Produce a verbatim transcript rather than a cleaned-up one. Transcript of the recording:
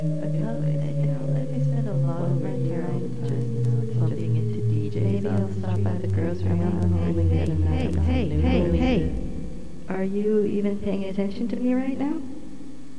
But you know, you know, like I spend a lot of my time just bumping into D Js. Maybe I'll stop by the grocery aisle and get another hey, hey, hey, hey. Are you even paying attention to me right now?